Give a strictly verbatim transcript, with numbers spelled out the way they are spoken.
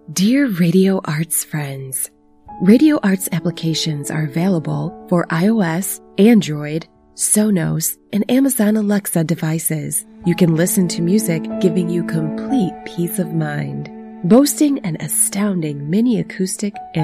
Dear Radio Arts friends, Radio Arts applications are available for iOS, Android, Sonos, and Amazon Alexa devices. You can listen to music giving you complete peace of mind. Boasting an astounding mini acoustic and